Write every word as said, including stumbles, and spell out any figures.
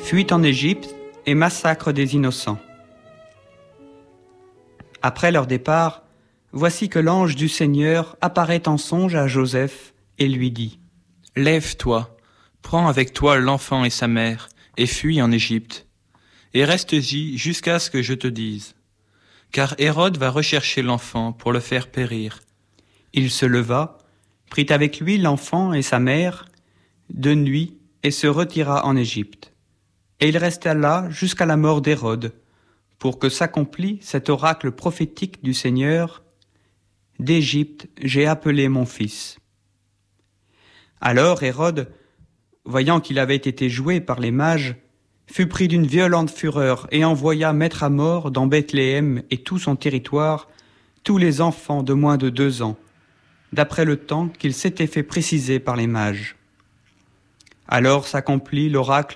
fuit en Égypte et massacre des innocents. Après leur départ, voici que l'ange du Seigneur apparaît en songe à Joseph et lui dit : « Lève-toi, prends avec toi l'enfant et sa mère, et fuis en Égypte, et reste-y jusqu'à ce que je te dise. Car Hérode va rechercher l'enfant pour le faire périr. » Il se leva, prit avec lui l'enfant et sa mère, de nuit, et se retira en Égypte. Et il resta là jusqu'à la mort d'Hérode, pour que s'accomplît cet oracle prophétique du Seigneur : « D'Égypte j'ai appelé mon fils. » Alors Hérode, voyant qu'il avait été joué par les mages, fut pris d'une violente fureur et envoya mettre à mort dans Bethléem et tout son territoire tous les enfants de moins de deux ans, d'après le temps qu'il s'était fait préciser par les mages. Alors s'accomplit l'oracle